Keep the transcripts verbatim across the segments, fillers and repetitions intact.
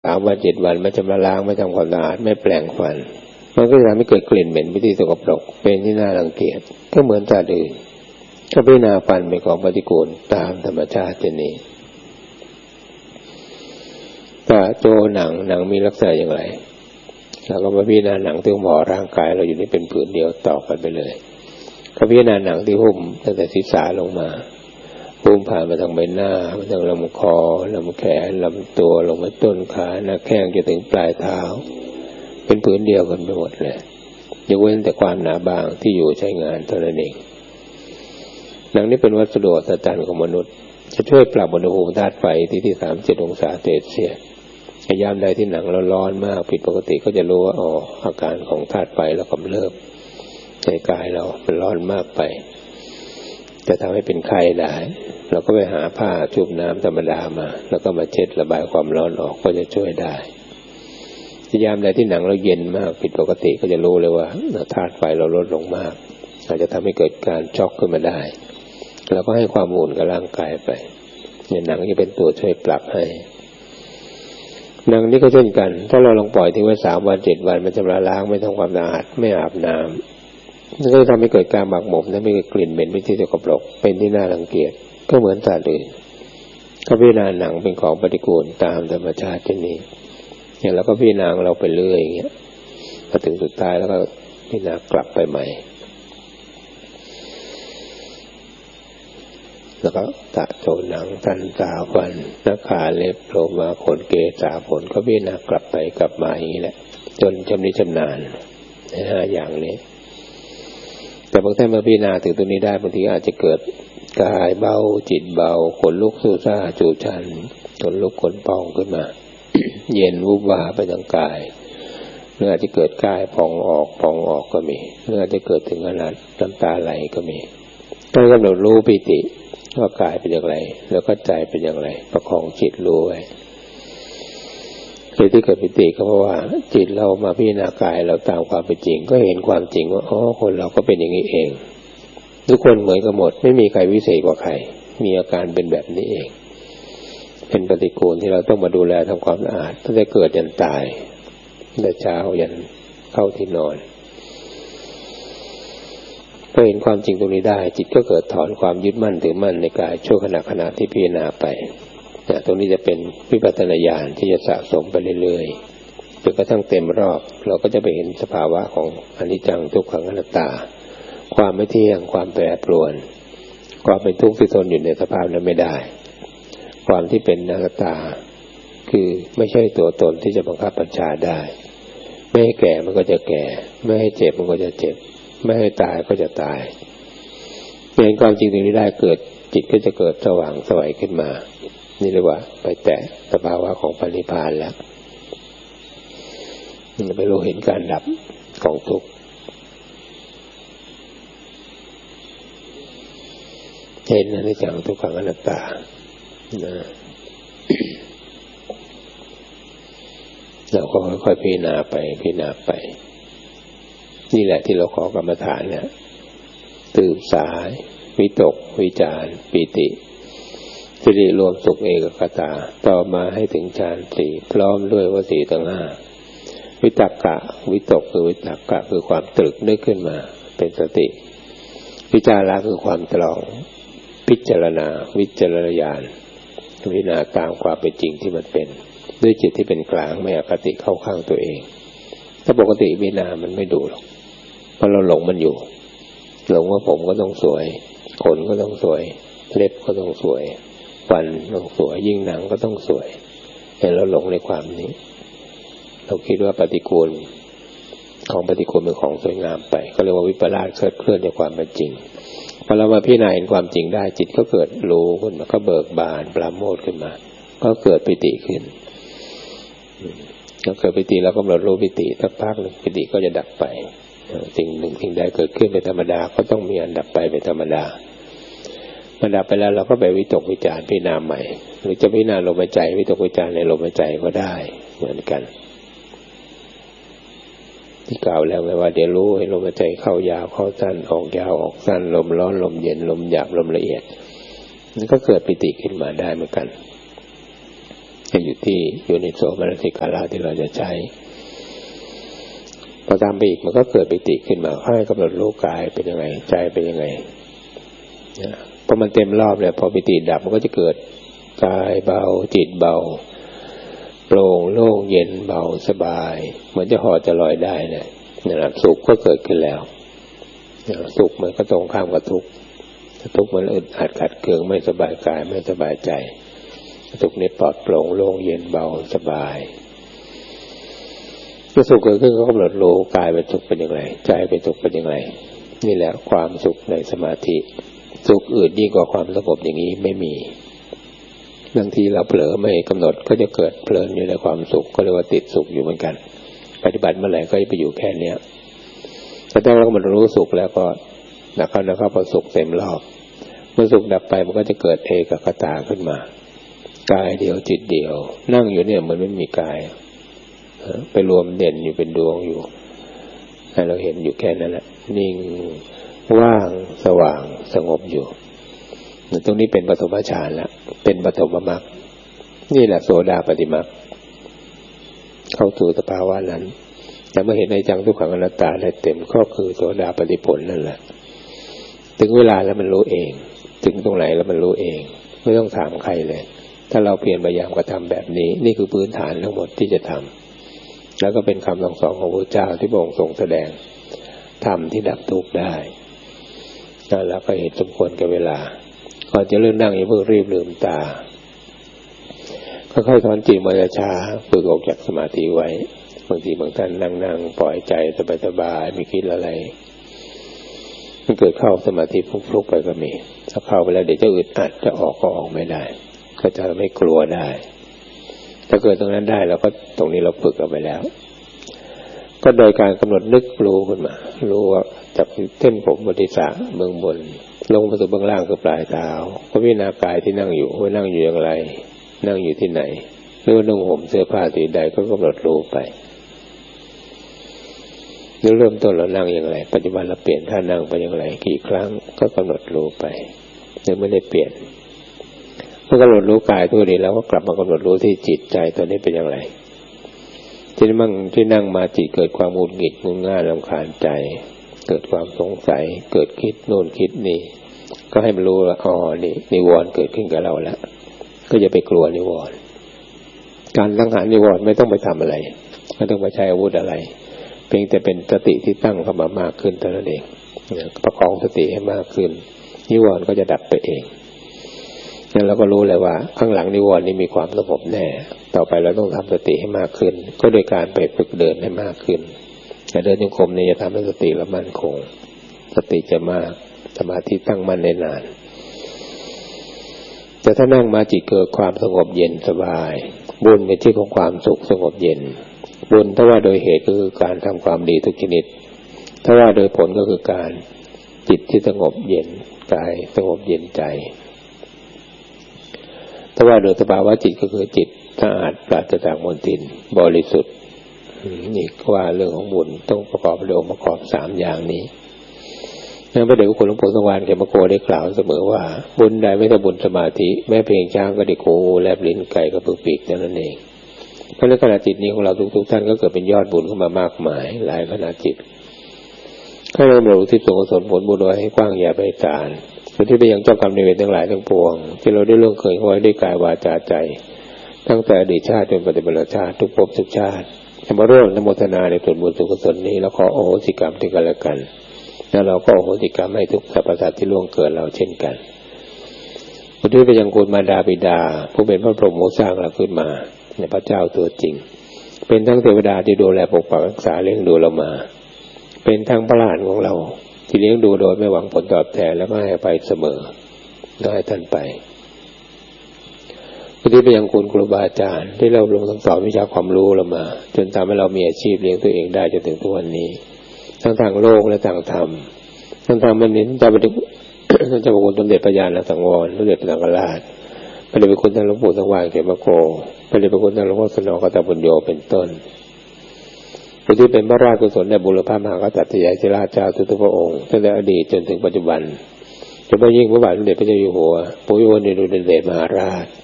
สามวันเจ็ดวันไม่ชำระล้างไม่ทำความสะอาดไม่แปรงฟันมันก็จะทำให้เกิดกลิ่นเหม็นเป็นที่สกปรกเป็นที่น่ารังเกียจก็เหมือนสัตว์อื่นก็พิจารณาฟันเป็นของปฏิกูลตามธรรมชาติเช่นนี้แต่โจหนังหนังมีลักษณะอย่างไรเราก็มาพิจารณาหนังที่ห่อร่างกายเราอยู่นี่เป็นผืนเดียวต่อกันไปเลยก็พิจารณาหนังที่หุ้มตั้งแต่ศีรษะลงมาหุ้มผ่านมาทางใบหน้ามาทางลำคอลำแขนลำตัวลงมาต้นขาหน้าแข้งจนถึงปลายเท้าเป็นผืนเดียวกันไปหมดเลยยกเว้นแต่ความหนาบางที่อยู่ใช้งานเท่านั้นเองหนังนี้เป็นวัสดุอัศจรรย์ของมนุษย์จะช่วยปรับอุณหภูมิธาตุไฟที่ที่สามสิบเจ็ดองศาเซลเซียสยามใดที่หนังเราร้อนมากผิดปกติก็จะรู้ว่าอ๋ออาการของธาตุไฟเรากำเริบในกายเรามันร้อนมากไปจะทำให้เป็นไข้ได้เราก็ไปหาผ้าชุบน้ำธรรมดามาแล้วก็มาเช็ดระบายความร้อนออกก็จะช่วยได้ยามใดที่หนังเราเย็นมากผิดปกติก็จะรู้เลยว่าธาตุไฟเราลดลงมากอาจจะทำให้เกิดการช็อกขึ้นมาได้แล้วก็ให้ความอุ่นกับร่างกายไปเนี่ยหนังจะเป็นตัวช่วยปรับให้หนังนี้ก็เช่นกันถ้าเราลองปล่อยทิ้งไว้สามวันเจ็ดวันมันชำระล้างไม่ทำความสะอาดไม่อาบน้ำมันก็จะทำให้เกิดการหมักหมมและมีกลิ่นเหม็นเป็นที่สกปรกเป็นที่น่ารังเกียจก็เหมือนสัตว์อื่นก็พิจารณาหนังเป็นของปฏิกูลตามธรรมชาติเช่นนี้เนี่ยเราก็พิจารณาเราไปเรื่อยอย่างเงี้ยพอถึงสุดท้ายแล้วก็พิจารณากลับไปใหม่แล้วก็ตะโจหนังทันตาฟันหน้าขาเล็บโลมาขนเกศาขนก็พิจารณากลับไปกลับมาอย่างนี้แหละจนชำนิชำนาญในห้าอย่างนี้แต่บางท่านมาพิจารณาถึงตัวนี้ได้บางทีอาจจะเกิดกายเบาจิตเบาขนลุกสู้ซ่าจูชันขนลุกขนพองขึ้นมา เย็นวุบวาไปทางกายหรืออาจจะเกิดกายพองออกพองออกก็มีหรืออาจจะเกิดถึงขนาดน้ำตาไหลก็มีต้องกำหนดรู้ปิติว่ากายเป็นอย่างไรแล้วก็ใจเป็นอย่างไรประคองจิตรู้ไว้เหตุที่เกิดปิติก็เพราะว่าจิตเรามาพิจารณากายเราตามความเป็นจริงก็เห็นความจริงว่าอ๋อคนเราก็เป็นอย่างนี้เองทุกคนเหมือนกันหมดไม่มีใครวิเศษกว่าใครมีอาการเป็นแบบนี้เองเป็นปฏิกูลที่เราต้องมาดูแลทำความสะอาดตั้งแต่เกิดยันตายตั้งแต่เช้ายันเข้าที่นอนพอเห็นความจริงตรงนี้ได้จิตก็เกิดถอนความยึดมั่นถือมั่นในกายชั่วขณะขณะที่พิจารณาไปเนี่ยตรงนี้จะเป็นวิปัสสนาญาณที่จะสะสมไปเรื่อยๆจนกระทั่งเต็มรอบเราก็จะไปเห็นสภาวะของอนิจจังทุกขังอนัตตาความไม่เที่ยงความแปรปรวนความเป็นทุกข์ที่ทนอยู่ในสภาพนั้นไม่ได้ความที่เป็นอนัตตาคือไม่ใช่ตัวตนที่จะบังคับบัญชาได้ไม่ให้แก่มันก็จะแก่ไม่ให้เจ็บมันก็จะเจ็บไม่ให้ตายก็จะตายเห็นความจริงตรงนี้ได้เกิดจิตก็จะเกิดสว่างไสวขึ้นมานี่เรียกว่าไปแตะสภาวะของพระนิพพานแล้วไปรู้เห็นการดับของทุกข์เห็นอนิจจังทุกขังอนัตตานะเราก็ค่อยๆพิจารณาไปพิจารณาไปนี่แหละที่เราขอกรรมฐานเนี่ยตื่นสายวิตกวิจารปิติสิริรวมสุขเอกคตาต่อมาให้ถึงฌานสี่พร้อมด้วยวสีทั้งห้าวิตกกะวิตกคือวิตกกะคือความตรึกนึกขึ้นมาเป็นสติวิจาระคือความตรองพิจารณาวิจารณญาณพิจารณาตามความเป็นจริงที่มันเป็นด้วยจิตที่เป็นกลางไม่อคติเข้าข้างตัวเองถ้าปกติพิจารณามันไม่ดูหรอกเพราะเราหลงมันอยู่หลงว่าผมก็ต้องสวยขนก็ต้องสวยเล็บก็ต้องสวยฟันต้องสวยยิ่งหนังก็ต้องสวยแต่เราหลงในความนี้เราคิดว่าปฏิกูลของปฏิกูลเป็นของสวยงามไปก็เรียกว่าวิปลาสเคลื่อนจากความเป็นจริงพอเรามาพิจารณาเห็นความจริงได้จิตก็เกิดรู้ขึ้นมาก็เบิกบานปราโมทย์ขึ้นมาก็เกิดปิติขึ้นก็เกิดปิติแล้วก็เรารู้ปิติสักพักหนึ่งปิติก็จะดับไปสิ่งหนึ่งสิ่งใดเกิดขึ้นเป็นธรรมดาก็ต้องมีอันดับไปเป็นธรรมดามันดับไปแล้วเราก็ไปวิตกวิจารพิจารณาใหม่หรือจะพิจารณาลมหายใจวิตกวิจารในลมหายใจก็ได้เหมือนกันที่กล่าวแล้วไงว่าเดี๋ยวรู้ให้ลมหายใจเข้ายาวเข้าสั้นออกยาวออกสั้นลมร้อนลมเย็นลมหยาบลมละเอียดมันก็เกิดปิติขึ้นมาได้เหมือนกันอยู่ที่อยู่ในโสมนสิการะที่เราจะใช้พอตามไปอีกมันก็เกิดปิติขึ้นมาให้กำหนดรู้กายเป็นยังไงใจเป็นยังไงพอมันเต็มรอบแล้วพอปิติดับมันก็จะเกิดกายเบาจิตเบาโปร่งโล่งเย็นเบาสบายเหมือนจะห่อจะลอยได้นะนั่นแหละสุขก็เกิดขึ้นแล้วสุขมันก็ตรงข้ามกับทุกข์ทุกข์มันอึดอัดขัดเคืองไม่สบายกายไม่สบายใจสุขนี้ปลอดโปร่งโล่งเย็นเบาสบายเมื่อสุขเกิดขึ้นก็กำหนดรู้กายเป็นสุขเป็นอย่างไรใจเป็นสุขเป็นอย่างไรนี่แหละความสุขในสมาธิสุขอื่นยิ่งกว่าความสงบอย่างนี้ไม่มีบางทีเราเผลอไม่กำหนดก็จะเกิดเพลินอยู่ในความสุขก็เรียกว่าติดสุขอยู่เหมือนกันปฏิบัติเมื่อไหร่ก็จะไปอยู่แค่เนี้ยแต่ถ้าเรามันรู้สุขแล้วก็นะครับนะครับพอสุขเต็มรอบเมื่อสุขดับไปมันก็จะเกิดเอกคตาขึ้นมากายเดียวจิตเดียวนั่งอยู่เนี่ยเหมือนไม่มีกายไปรวมเด่นอยู่เป็นดวงอยู่ให้เราเห็นอยู่แค่นั้นแหละนิ่งว่างสว่างสงบอยู่ตรงนี้เป็นปฐมฌานแล้วเป็นปฐมมรรคนี่แหละโสดาปัตติมรรคเข้าสู่สภาวะนั้นแต่เมื่อเห็นในจังทุกขังอนัตตาได้เต็มก็คือโสดาปัตติผลนั่นแหละถึงเวลาแล้วมันรู้เองถึงตรงไหนแล้วมันรู้เองไม่ต้องถามใครเลยถ้าเราเพียรพยายามกระทำแบบนี้นี่คือพื้นฐานทั้งหมดที่จะทำแล้วก็เป็นคำสั่งสอนของพระเจ้าที่พระองค์ทรงแสดงธรรมที่ดับทุกข์ได้แล้วก็เห็นสมควรกับเวลาก่อนจะเริ่มนั่งอย่าเพิ่งรีบลืมตาค่อยๆถอนจิตมาช้าๆฝึกออกจากสมาธิไว้บางทีบางท่านนั่งๆปล่อยใจสบายๆไม่คิดอะไรมันเกิดเข้าสมาธิฟลุกๆไปก็มีถ้าเข้าไปแล้วเดี๋ยวจะอึดอัดจะออกก็ออกไม่ได้ก็จะไม่กลัวได้ถ้าเกิดตรงนั้นได้เราก็ตรงนี้เราฝึกเอาไปแล้วก็โดยการกำหนดนึกรู้ขึ้นมารู้ว่าจากเส้นผมบนศีรษะเบื้องบนลงมาสู่เบื้องล่างคือปลายเท้าก็พิจารณากายที่นั่งอยู่ว่านั่งอยู่อย่างไรนั่งอยู่ที่ไหนหรือว่านุ่งห่มเสื้อผ้าสีใดก็กำหนดรู้ไปหรือเริ่มต้นเรานั่งอย่างไรปัจจุบันเราเปลี่ยนท่านั่งไปอย่างไรกี่ครั้งก็กำหนดรู้ไปหรือไม่ได้เปลี่ยนเมื่อกำหนดรู้กายตัวนี้แล้วก็กลับมากำหนดรู้ที่จิตใจตัวนี้เป็นอย่างไรที่นั่งที่นั่งมาจิตเกิดความหงุดหงิดงุนง่านรำคาญใจเกิดความสงสัยเกิดคิดโน่นคิดนี่ก็ให้มันรู้ว่าอ๋อนี่นิวรณ์เกิดขึ้นกับเราแล้วก็อย่าไปกลัวนิวรณ์การสังหารนิวรณ์ไม่ต้องไปทำอะไรไม่ต้องไปใช้อาวุธอะไรเพียงแต่เป็นสติที่ตั้งเข้ามามากขึ้นเท่านั้นเองประคองสติให้มากขึ้นนิวรณ์ก็จะดับไปเองงั้นเราก็รู้เลยว่าข้างหลังนิวรณ์นี้มีความสงบแน่ต่อไปเราต้องทำสติให้มากขึ้นก็โดยการไปฝึกเดินให้มากขึ้นแต่เดินจงกรมนี่จะทำให้สติเรามั่นคงสติจะมากสมาธิตั้งมั่นได้นานแต่ถ้านั่งมาจิตเกิดความสงบเย็นสบายบุญเป็นที่ของความสุขสงบเย็นบุญถ้าว่าโดยเหตุก็คือการทำความดีทุกชนิดถ้าว่าโดยผลก็คือการจิตที่สงบเย็นกายสงบเย็นใจถ้าว่าโดยสภาวะจิตก็คือจิตสะอาดปราศจากมลทินบริสุทธิ์นี่ว่าเรื่องของบุญต้องประกอบด้วยองค์ประกอบสามอย่างนี้นั่นพระเดชพระคุณหลวงปู่สว่างเขมโกได้กล่าวเสมอว่าบุญใดไม่ใช่บุญสมาธิแม้เพียงช้างก็ได้โคแลบลิ้นไก่ก็พึกปีกนั่นเองเพราะในขณะจิตนี้ของเราทุกๆท่านก็เกิดเป็นยอดบุญขึ้นมามากมายหลายขณะจิตให้เรารู้ที่ส่วนกุศลผลบุญไว้ให้กว้างใหญ่ไพศาลส่วนที่ไปยังเจ้ากรรมนายเวรทั้งหลายทั้งปวงที่เราได้ล่วงเกินไว้ด้วยกายวาจาใจตั้งแต่อดีตชาติจนปัจจุบันชาติทุกภพทุกชาติจะมาร่วมอนุโมทนาในส่วนบุญส่วนกุศลนี้แล้วขอโอโหสิกรรมที่กันและกันแล้วเราก็โอโหสิกรรมให้ทุกสรรพสัตว์ที่ล่วงเกินเราเช่นกันอุทิศไปยังคุณมารดาบิดาผู้เป็นพระพรหมผู้สร้างเราขึ้นมาในพระเจ้าตัวจริงเป็นทั้งเทวดาที่ดูแลปกปักรักษาเลี้ยงดูเรามาเป็นทั้งพระหลานของเราที่เลี้ยงดูโดยไม่หวังผลตอบแทนแล้วก็ให้ไปเสมอได้ท่านไปอุทิศไปยังคุณครูบาอาจารย์ที่เราลงสั่งสอนวิชาความรู้เรามาจนทำให้เรามีอาชีพเลี้ยงตัวเองได้จนถึงทุกวันนี้ทั้งทางโลกและทางธรรมทั้งทางมนุษย์จะไปถึงเจ้าพระคุณสมเด็จพระญาณสังวรสมเด็จพระสังฆราชพระเดชพระคุณท่านหลวงปู่สว่างเขมโกพระเดชพระคุณท่านหลวงพ่อสนองกตบุญโยเป็นต้นผู้ที่เป็นพระราชกุศลในบุรพามหากษัตริย์ธิราชเจ้าทุกพระองค์ตั้งแต่อดีตจนถึงปัจจุบันจะไม่ยิ่งพระบาทสมเด็จพระเจ้าอยู่หัวปู่วิมลอดุลยเดชมหาราช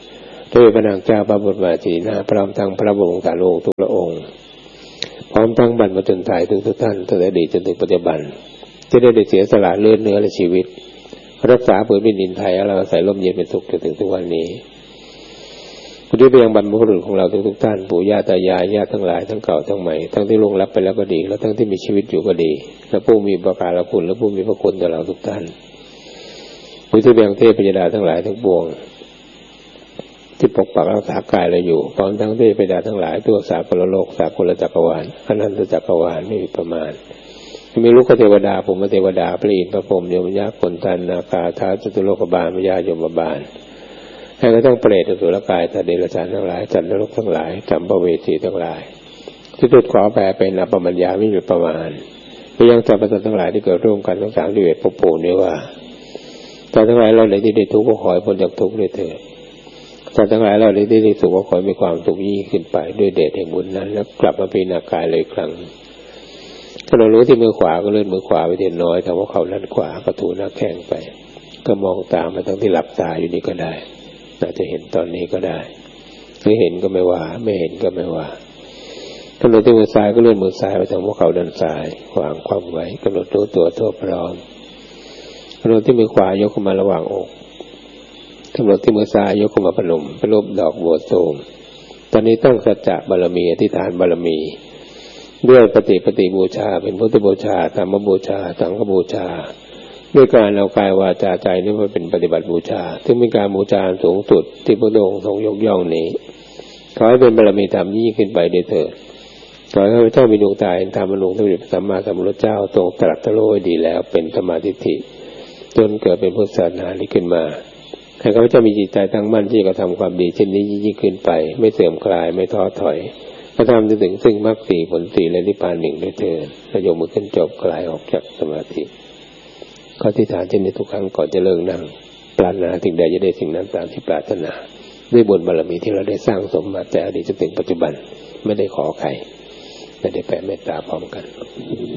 ด้วยพระนางเจ้าพระบรมราชินีนาถพร้อมทั้งพระบรมสารีริกธาตุทุกพระองค์พร้อมทั้งบรรพชนไทยทุกท่านตั้งแต่อดีตจนถึงปัจจุบันจะได้ได้เสียสละเลือดเนื้อและชีวิตรักษาผืนแผ่นดินไทยให้เราอาศัยร่มเย็นเป็นสุขจนถึงทุกวันนี้คุณที่เพียงบรรพบุรุษของเราทุกๆท่านปู่ย่าตายายญาติทั้งหลายทั้งเก่าทั้งใหม่ทั้งที่ล่วงลับไปแล้วก็ดีและทั้งที่มีชีวิตอยู่ก็ดีและผู้มีประการคุณและผู้มีพระคุณต่อเราทุกท่านผู้ที่เพียงเทพยดาทั้งหลายทั้งปวงที่ปกปักรักษากายเราอยู่พร้อมทั้งเทพยดาทั้งหลายตัวสากลโลกสากลจักรวาลอนันตจักรวาลไม่มีประมาณมีลูกเทวดาภูมิเทวดาพระอินทร์พระพรหมโยมยักษ์ผลทันนาคาท้าวจตุโลกบาลมยายมบาลให้ก็ต้องเปรตอสุรกายสัตว์เดรัจฉานทั้งหลายสัตว์นรกทั้งหลายสัมภเวสีทั้งหลายที่ทุกขอแผ่เป็นอปมัญญาไม่มีประมาณไปยังสรรพสัตว์ทั้งหลายที่เกิดร่วมกันทั้งสามสิบเอ็ดภพภูมินี้ว่าแต่ทั้งหลายเราในที่ได้ทุกข์ก็ขอให้พ้นจากทุกข์ด้วยเถิดแต่ทั้งหลายเราในที่ได้สุขก็ขอให้มีความสุขยิ่งขึ้นไปด้วยเดชแห่งบุญนั้นแล้วกลับมาพิจารณากายเลยครั้งถ้าเรารู้ที่มือขวาก็เลื่อนมือขวาไปเทียนน้อยถ้าว่าเขาด้านขวาก็ถูหน้าแข้งไปก็มองตามมาทั้งที่หลับตาอยู่นี่ก็ได้อาจจะเห็นตอนนี้ก็ได้หรือเห็นก็ไม่ว่าไม่เห็นก็ไม่ว่ากำหนดที่มือซ้ายก็เลื่อนมือซ้ายไปทางหัวเข่าด้านซ้ายวางความไว้กำหนดตัวตัวทั่วพร้อมกำหนดที่มือขวายกขึ้นมาระหว่างอกกำหนดที่มือซ้ายยกขึ้นมาพนมเป็นรูปดอกบัวตูมตอนนี้ต้องสัจจะบารมีอธิษฐานบารมีด้วยปฏิปฏิบูชาเป็นพุทธบูชาธรรมบูชาสังฆบูชาด้วยการเอากายวาจาใจนี้มาเป็นปฏิบัติบูชาซึ่งเป็นการบูชาสูงสุดที่พระองค์ทรงยกย่องนี้ขอให้เป็นบารมีธรรมยิ่งขึ้นไปด้วยเถิดขอให้ข้าพเจ้ามีดวงตาเห็นธรรมอันหลวงพระสัมมาสัมพุทธเจ้าทรงตรัสรู้ไว้ดีแล้วเป็นสมาธิิจนเกิดเป็นพุทธศาสนานี้ขึ้นมาให้ข้าพเจ้ามีจิตใจตั้งมั่นที่จะทำความดีเช่นนี้ยิ่งขึ้นไปไม่เสื่อมคลายไม่ท้อถอยพระธรรมจะถึงซึ่งมรรคสี่ผลสี่และนิพพานหนึ่งด้วยเถิดและยกมือขึ้นจบคลายออกจากสมาธิข้อที่ฐานเช่นนี้ทุกครั้งก่อนจะเลิกนั่งปรารถนาสิ่งใดจะได้สิ่งนั้นตามที่ปรารถนาด้วยบุญบารมีที่เราได้สร้างสมมาแต่อดีตจนถึงปัจจุบันไม่ได้ขอใครไม่ได้แผ่เมตตาพร้อมกัน